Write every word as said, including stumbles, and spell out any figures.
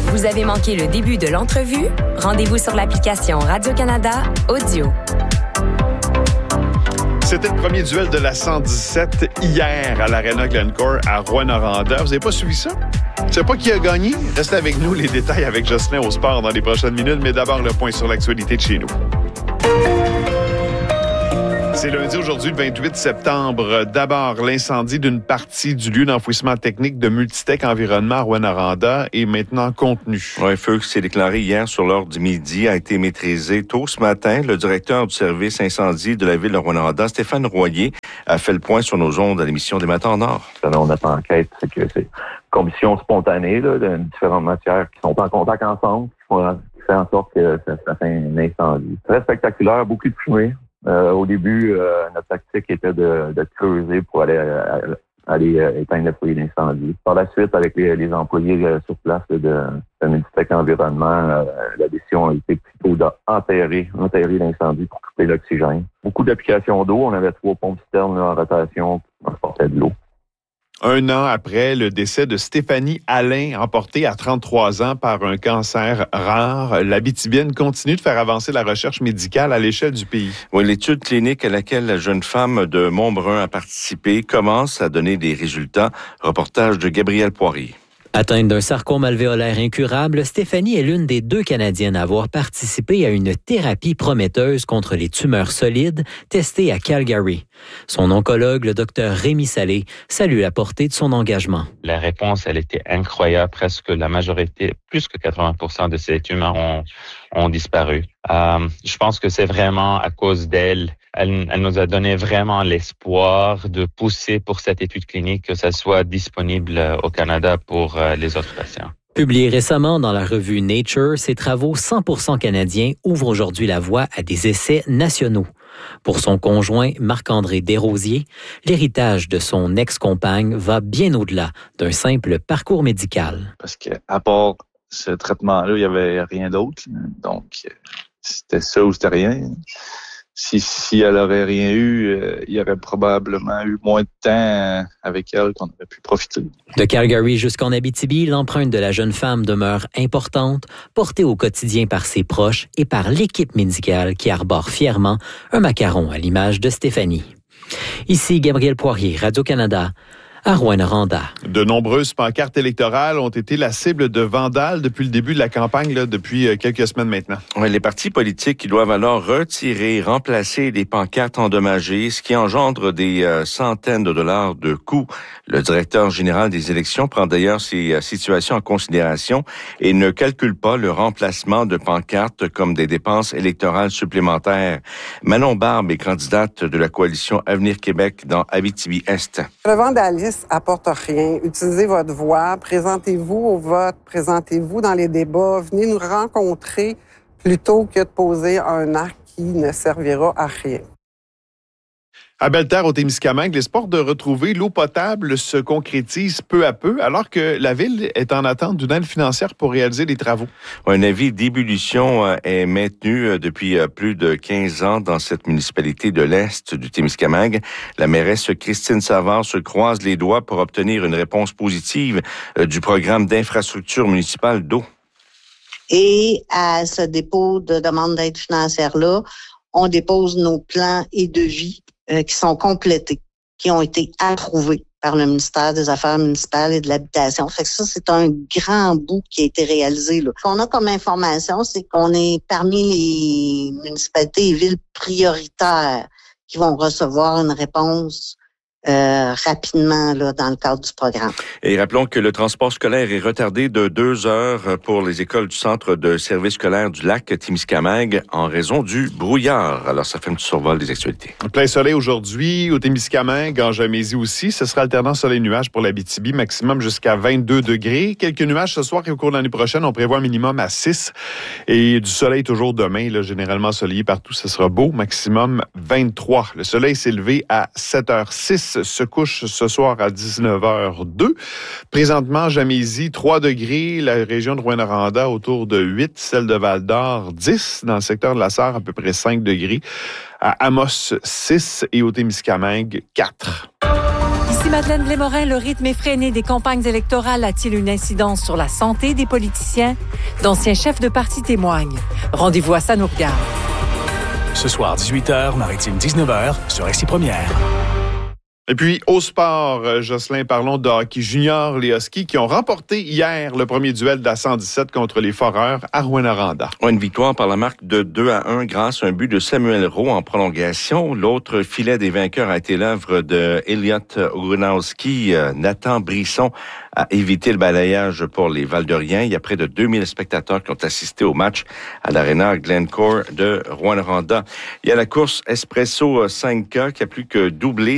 Vous avez manqué le début de l'entrevue? Rendez-vous sur l'application Radio-Canada Audio. C'était le premier duel de la cent dix-sept hier à l'Arena Glencore à Rouyn-Noranda. Vous n'avez pas suivi ça? Je ne sais pas qui a gagné. Restez avec nous, les détails avec Jocelyn au sport dans les prochaines minutes, mais d'abord le point sur l'actualité de chez nous. C'est lundi aujourd'hui, le vingt-huit septembre. D'abord, l'incendie d'une partie du lieu d'enfouissement technique de Multitech Environnement à Rouyn-Noranda est maintenant contenu. Un feu qui s'est déclaré hier sur l'heure du midi a été maîtrisé tôt ce matin. Le directeur du service incendie de la ville de Rouyn-Noranda, Stéphane Royer, a fait le point sur nos ondes à l'émission des Matins en Or. On a fait enquête, c'est que c'est combustion spontanée là, de différentes matières qui sont en contact ensemble, qui font qui fait en sorte que ça, ça fait un incendie. Très spectaculaire, beaucoup de fumée. Euh, au début, euh, notre tactique était de, de creuser pour aller, euh, aller euh, éteindre le foyer d'incendie. Par la suite, avec les, les employés euh, sur place là, de, de Multitech Environnement, euh, la décision a été plutôt d'enterrer enterrer l'incendie pour couper l'oxygène. Beaucoup d'applications d'eau. On avait trois pompes citernes là, en rotation pour transporter de l'eau. Un an après le décès de Stéphanie Alain, emportée à trente-trois ans par un cancer rare, l'Abitibienne continue de faire avancer la recherche médicale à l'échelle du pays. Oui, l'étude clinique à laquelle la jeune femme de Montbrun a participé commence à donner des résultats. Reportage de Gabriel Poirier. Atteinte d'un sarcome alvéolaire incurable, Stéphanie est l'une des deux Canadiennes à avoir participé à une thérapie prometteuse contre les tumeurs solides testée à Calgary. Son oncologue, le docteur Rémi Salé, salue la portée de son engagement. La réponse, elle était incroyable. Presque la majorité, plus que quatre-vingts pour cent de ces tumeurs ont, ont disparu. Euh, je pense que c'est vraiment à cause d'elle. Elle, elle nous a donné vraiment l'espoir de pousser pour cette étude clinique, que ça soit disponible au Canada pour euh, les autres patients. Publié récemment dans la revue Nature, ses travaux cent pour cent canadiens ouvrent aujourd'hui la voie à des essais nationaux. Pour son conjoint, Marc-André Desrosiers, l'héritage de son ex-compagne va bien au-delà d'un simple parcours médical. Parce qu'à part ce traitement-là, il n'y avait rien d'autre. Donc, c'était ça ou c'était rien. Si, si elle aurait rien eu, euh, il y aurait probablement eu moins de temps avec elle qu'on aurait pu profiter. De Calgary jusqu'en Abitibi, l'empreinte de la jeune femme demeure importante, portée au quotidien par ses proches et par l'équipe médicale qui arbore fièrement un macaron à l'image de Stéphanie. Ici Gabriel Poirier, Radio-Canada. À Rouyn-Noranda. De nombreuses pancartes électorales ont été la cible de vandales depuis le début de la campagne, là, depuis quelques semaines maintenant. Oui, les partis politiques qui doivent alors retirer, remplacer les pancartes endommagées, ce qui engendre des euh, centaines de dollars de coûts. Le directeur général des élections prend d'ailleurs ces euh, situations en considération et ne calcule pas le remplacement de pancartes comme des dépenses électorales supplémentaires. Manon Barbe est candidate de la coalition Avenir Québec dans Abitibi-Est. Le vandalisme apporte rien. Utilisez votre voix, présentez-vous au vote, présentez-vous dans les débats, venez nous rencontrer plutôt que de poser un acte qui ne servira à rien. À Belle-Terre, au Témiscamingue, l'espoir de retrouver l'eau potable se concrétise peu à peu, alors que la ville est en attente d'une aide financière pour réaliser les travaux. Un avis d'ébullition est maintenu depuis plus de quinze ans dans cette municipalité de l'Est du Témiscamingue. La mairesse Christine Savard se croise les doigts pour obtenir une réponse positive du programme d'infrastructure municipale d'eau. Et à ce dépôt de demande d'aide financière-là, on dépose nos plans et devis euh, qui sont complétés, qui ont été approuvés par le ministère des Affaires municipales et de l'Habitation. Fait que ça, c'est un grand bout qui a été réalisé, là. Ce qu'on a comme information, c'est qu'on est parmi les municipalités et villes prioritaires qui vont recevoir une réponse Euh, rapidement là, dans le cadre du programme. Et rappelons que le transport scolaire est retardé de deux heures pour les écoles du centre de service scolaire du lac Témiscamingue en raison du brouillard. Alors, ça fait un petit survol des actualités. Plein soleil aujourd'hui au Témiscamingue, en Gamésie aussi. Ce sera alternant soleil-nuage pour l'Abitibi, maximum jusqu'à vingt-deux degrés. Quelques nuages ce soir et au cours de l'année prochaine. On prévoit un minimum à six. Et du soleil toujours demain, là, généralement ensoleillé partout. Ce sera beau, maximum vingt-trois. Le soleil s'est levé à sept heures six. Se couche ce soir à dix-neuf heures deux. Présentement, Gamésie, trois degrés. La région de Rouyn-Noranda, autour de huit. Celle de Val-d'Or, dix. Dans le secteur de la Sarre, à peu près cinq degrés. À Amos, six. Et au Témiscamingue, quatre. Ici Madeleine Blais-Morin, le rythme effréné des campagnes électorales a-t-il une incidence sur la santé des politiciens? D'anciens chefs de parti témoignent. Rendez-vous à Ça nous regarde. Ce soir, dix-huit heures, Maritime dix-neuf heures, sur R C Première. Et puis, au sport, Jocelyn, parlons de hockey junior, les Huskies qui ont remporté hier le premier duel de la cent dix-sept contre les Foreurs à Rouyn-Noranda. Une victoire par la marque de deux à un grâce à un but de Samuel Rowe en prolongation. L'autre filet des vainqueurs a été l'œuvre de Elliot Uranowski. Nathan Brisson a évité le balayage pour les Val-d'Oriens. Il y a près de deux mille spectateurs qui ont assisté au match à l'Arena Glencore de Rouyn-Noranda. Il y a la course Espresso cinq K qui a plus que doublé